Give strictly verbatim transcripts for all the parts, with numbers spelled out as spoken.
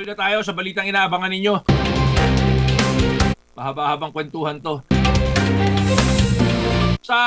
Tuloy na tayo sa balitang inaabangan ninyo. Mahaba-habang kwentuhan to. Sa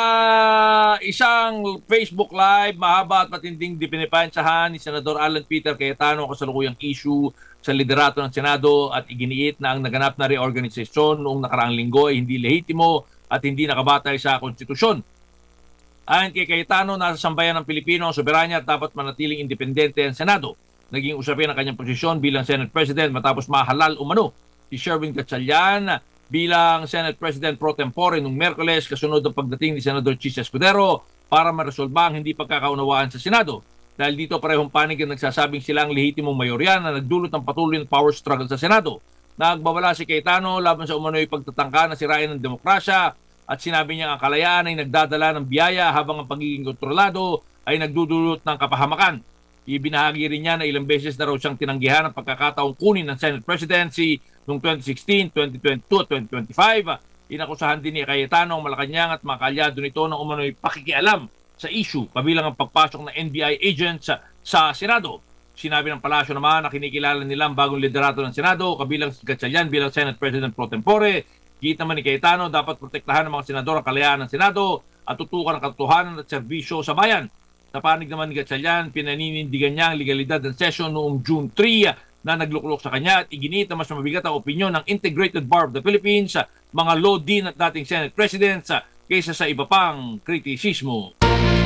isang Facebook Live, mahaba at matinding dipinipansyahan ni Senador Alan Peter Cayetano kasalukuyang issue sa liderato ng Senado at iginiit na ang naganap na reorganisasyon noong nakaraang linggo ay hindi lehitimo at hindi nakabatay sa konstitusyon. Ayon kay Cayetano, nasa sambayan ng Pilipino ang soberanya at dapat manatiling independente ang Senado. Naging usapin ang kanyang posisyon bilang Senate President matapos mahalal umano si Sherwin Gatchalian bilang Senate President pro tempore noong Miyerkules kasunod ng pagdating ni Senador Chis Escudero para maresolba ang hindi pagkakaunawaan sa Senado. Dahil dito parehong panig ang nagsasabing sila ang lehitimong mayorya na nagdulot ng patuloy na power struggle sa Senado. Nagbabala si Cayetano laban sa umano'y pagtatangka na sirain ng demokrasya at sinabi niya ang kalayaan ay nagdadala ng biyaya habang ang pagiging kontrolado ay nagdudulot ng kapahamakan. Ibinahagi rin niya na ilang beses na raw siyang tinanggihan ang pagkakataong kunin ng Senate Presidency noong twenty sixteen, twenty twenty-two at twenty twenty-five. Inakusahan din ni Cayetano ang Malacanang at mga kaalyado nito ng umano'y pakikialam sa issue kabilang ang pagpasok ng N B I agents sa, sa Senado. Sinabi ng palasyo naman na kinikilala nila ang bagong liderato ng Senado kabilang si Gatchalian bilang Senate President pro tempore. Git naman ni Cayetano, dapat protektahan ng mga senador ang kalayaan ng Senado at tutukan ang katotohanan at serbisyo sa bayan. Sa panig naman ni Gatchalian, pinaninindigan niya ang legalidad ng session noong June third na nagluklok sa kanya at iginit na mas mabigat ang opinyon ng Integrated Bar of the Philippines, mga law dean at dating Senate Presidents kaysa sa iba pang kritisismo.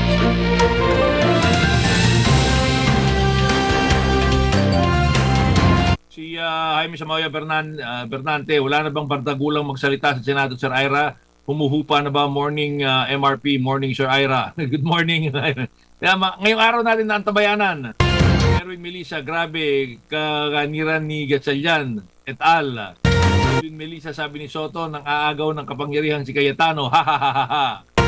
Si uh, Jaime Samaya Bernan, uh, Bernante, wala na bang bardagulang magsalita sa Senado, Sir Ira? Humuhupa na ba morning uh, M R P, morning Sir Ira? Good morning. Kaya ma- ngayong araw natin na antabayanan. Erwin Melissa, grabe, kaganiran ni Gatchalian et al. Erwin Melissa, sabi ni Soto, nang aagaw ng kapangyarihan si Cayetano. Ha ha ha ha ha.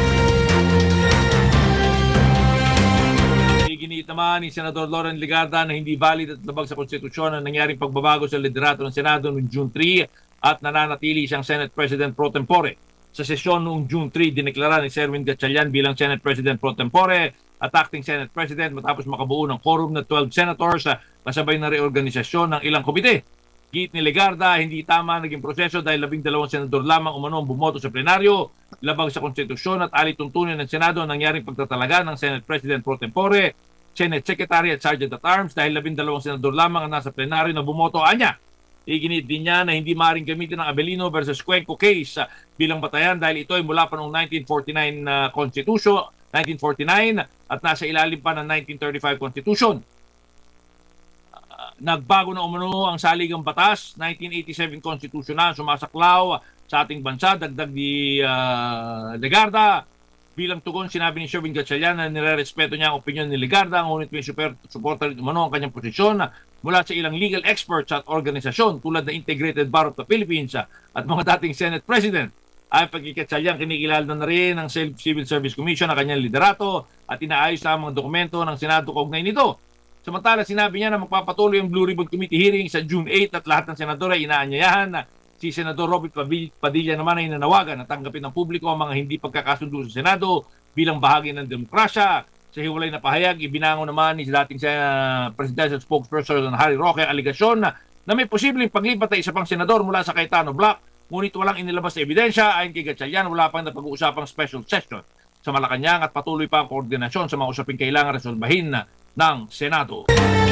Iginiit naman ni Senador Loren Legarda na hindi valid at labag sa konstitusyon ang nangyaring pagbabago sa liderato ng Senado noong June third at nananatili siyang Senate President pro tempore. Sa sesyon noong June third, dineklara ni Sherwin Gatchalian bilang Senate President pro tempore at acting Senate President matapos makabuo ng quorum na twelve senators kasabay na reorganisasyon ng ilang komite. Git ni Legarda, hindi tama naging proseso dahil labing dalawang senador lamang umano ang bumoto sa plenaryo, labag sa konstitusyon at alituntunin ng Senado ang nangyaring pagtatalaga ng Senate President pro tempore, Senate Secretary at Sergeant at Arms dahil labing dalawang senador lamang ang nasa plenaryo na bumoto anya. Iginit din niya na hindi maaaring gamitin ang Abelino versus Cuenco case uh, bilang batayan dahil ito ay mula pa noong nineteen forty-nine uh, Constitution, nineteen forty-nine at nasa ilalim pa ng nineteen thirty-five Constitution. Uh, nagbago na umano ang saligang batas, nineteen eighty-seven Constitution na sumasaklaw sa ating bansa, dagdag ni uh, Legarda. Bilang tugon, sinabi ni Sherwin Gatchalian na nire-respeto niya ang opinyon ni Legarda, ngunit may super, supporter umano ang kanyang posisyon mula sa ilang legal experts at organisasyon tulad ng Integrated Bar of the Philippines at mga dating Senate President. Ay pagkikatsalyan, kinikilala na rin ng Civil Service Commission ang kanyang liderato at inaayos na ang mga dokumento ng Senado kaugnay nito. Samantala, sinabi niya na magpapatuloy ang Blue Ribbon Committee hearing sa June eighth at lahat ng senador ay inaanyayahan. Si Senador Robert Padilla naman ay nanawagan na tanggapin ng publiko ang mga hindi pagkakasundo sa Senado bilang bahagi ng demokrasya. Sa hiwalay na pahayag, ibinangon naman ni dating uh, Presidential Spokesperson Harry Roque ang aligasyon na, na may posibleng paglipat ay isa pang senador mula sa Cayetano Block, ngunit walang inilabas na ebidensya. Ayon kay Gatchalian, wala pang napag-uusapang special session sa Malacanang at patuloy pa ang koordinasyon sa mga usaping kailangan resolbahin ng Senado.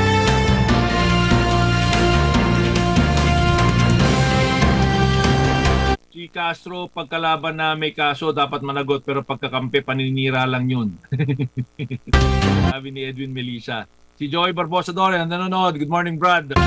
Si Castro, pagkalaban na may kaso, dapat managot pero pagkakampi, paninira lang yun. Sabi ni Edwin Melissa. Si Joey Barbosa Dore, nanonood. Good morning, Brad.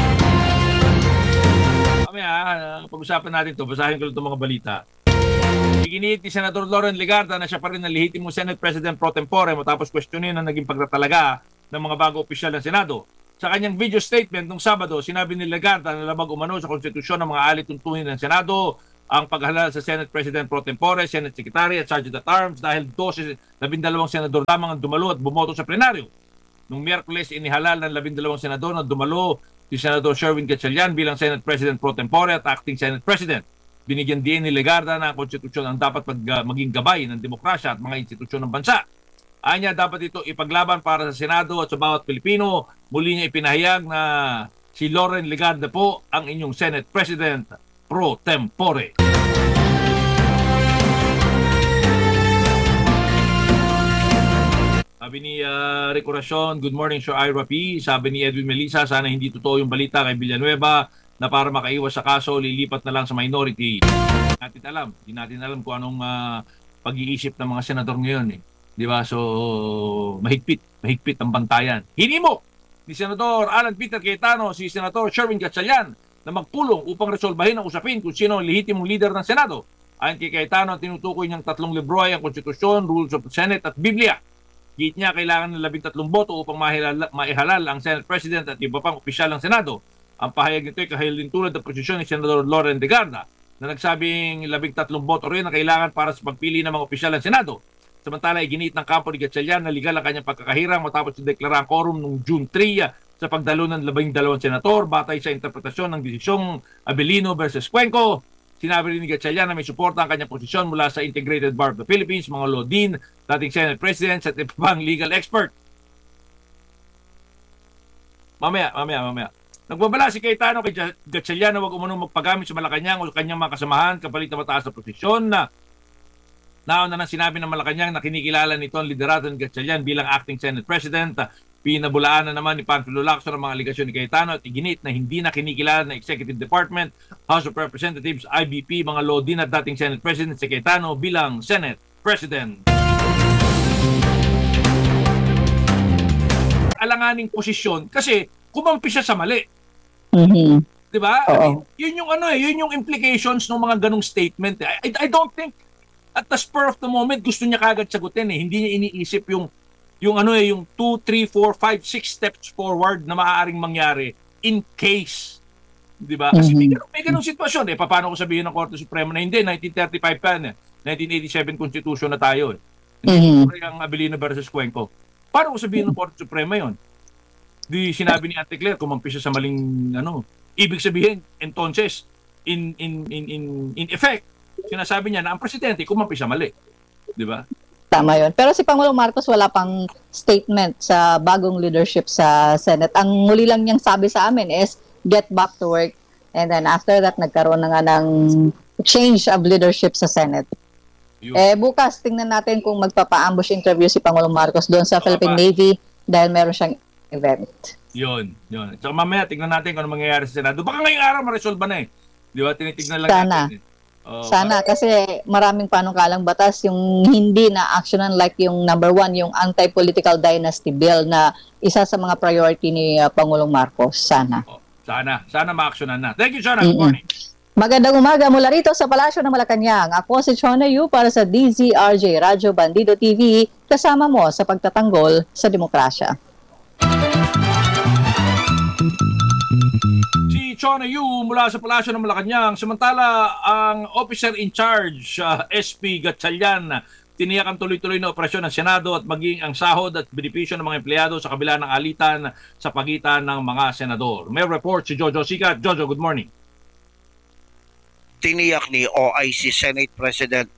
Kami ha, pag-usapan natin to. Basahin ko lang itong mga balita. Iginit ni Senador Loren Legarda na siya pa rin ang lehitimong Senate President pro tempore matapos questionin ang naging pagtatalaga ng mga bago opisyal ng Senado. Sa kanyang video statement nung Sabado, sinabi ni Legarda na labag umano sa konstitusyon ng mga alituntunin ng Senado ang paghalal sa Senate President pro tempore, Senate Secretary at Sergeant at Arms dahil labing dalawang senador lamang ang dumalo at bumoto sa plenaryo. Noong Miyerkules, inihalal ng labing dalawang senador na dumalo si Senador Sherwin Gatchalian bilang Senate President pro tempore at acting Senate President. Binigyan din ni Legarda na ang konstitusyon ang dapat pag, uh, maging gabay ng demokrasya at mga institusyon ng bansa. Anya, dapat ito ipaglaban para sa Senado at sa bawat Pilipino. Muli niya ipinahayag na Si Loren Legarda po ang inyong Senate President pro tempore. Sabi ni uh, Recuracion, good morning, Sir Ira P. Sabi ni Edwin Melissa, sana hindi totoo yung balita kay Villanueva na para makaiwas sa kaso, lilipat na lang sa minority. Hindi natin alam. Hindi natin alam kung anong uh, pag-iisip ng mga senador ngayon. Eh. Di ba? So, mahigpit. Mahigpit ang bantayan. Hinimo ni Senador Alan Peter Cayetano si Senator Sherwin Gatchalian na magpulong upang resolbahin ang usapin kung sino ang lehitimong leader ng Senado. Ayon kay Cayetano, tinutukoy niyang tatlong libro ay ang Konstitusyon, Rules of the Senate at Biblia. Git niya kailangan ng labing tatlong boto upang mahihalal, maihalal ang Senate President at iba pang opisyal ng Senado. Ang pahayag nito ay kahilin tulad ng posisyon ni Senador Loren Legarda na nagsabing labing tatlong boto rin ang kailangan para sa pagpili ng mga opisyal ng Senado. Samantala, iginit ng kampo ni Gatchalian na legal ang kanyang pagkakahirang matapos ideklara ang quorum noong June three sa pagdalo ng labing dalawang senator batay sa interpretasyon ng desisyong Abilino versus Cuenco. Sinabi rin ni Gatchalian na may suporta ang kanyang posisyon mula sa Integrated Bar of the Philippines, mga law dean, dating Senate President at ibang legal expert. Mamaya, mamaya, mamaya. Nagbabala si Cayetano kay Gatchalian na huwag umunong magpagamit sa Malacanang o kanyang mga kasamahan kapalit na mataas na posisyon na nauna na sinabi ng Malacanang na kinikilala nito ang liderato ni Gatchalian bilang acting Senate President. Pinabulaan na naman ni Panfilo Lacson ang mga aligasyon ni Cayetano at iginit na hindi na kinikilala ng Executive Department, House of Representatives, I B P, mga law din at dating Senate President si Cayetano bilang Senate President. Alanganing posisyon kasi kumampi siya sa mali. Mm-hmm. Di ba? Oo. Yun yung ano eh, yun yung implications ng mga ganong statement. I, I don't think at the spur of the moment gusto niya kagad sagutin eh. Hindi niya iniisip yung yung ano eh, yung two, three, four, five, six steps forward na maaaring mangyari in case. Di ba? Kasi may, ganun, may ganung sitwasyon eh. Paano ko sabihin ng Korte Suprema na hindi, nineteen thirty-five pa eh. nineteen eighty-seven Constitution na tayo eh. Hindi mm-hmm. ang Abilino versus Cuenco. Paano ko sabihin ng Korte Suprema yon? Di sinabi ni Ate Claire, kumampi siya sa maling ano. Ibig sabihin, entonces, in, in, in, in, in effect, sinasabi niya na ang presidente kumampi sa mali. Di ba? Tama yun. Pero si Pangulong Marcos wala pang statement sa bagong leadership sa Senate. Ang muli lang niyang sabi sa amin is get back to work. And then after that, nagkaroon na nga ng change of leadership sa Senate. Yun. Eh bukas, tingnan natin kung magpapa-ambush interview si Pangulong Marcos doon sa oh, Philippine pa. Navy dahil meron siyang event. Yun, yun. So mamaya, tingnan natin kung ano mangyayari sa Senado. Baka ngayong araw ma-resolve na eh. Di ba? Tinitignan lang Sana. natin eh. Oh, Sana para... kasi maraming panukalang batas yung hindi na actionan like yung number one, yung anti-political dynasty bill na isa sa mga priority ni uh, Pangulong Marcos. Sana. Oh, sana. Sana ma-actionan na. Thank you, Chona. Good morning. Magandang umaga mula rito sa Palasyo ng Malacanang. Ako si Chona Yu para sa D Z R J Radyo Bandido T V kasama mo sa pagtatanggol sa demokrasya. Si Chona Yu mula sa Palasyo ng Malacanang. Samantala, ang officer in charge, uh, S P Gatchalian, tiniyak ang tuloy-tuloy na operasyon ng Senado at maging ang sahod at benepisyo ng mga empleyado sa kabila ng alitan sa pagitan ng mga senador. May report si Jojo Sikat. Jojo, good morning. Tiniyak ni O I C Senate President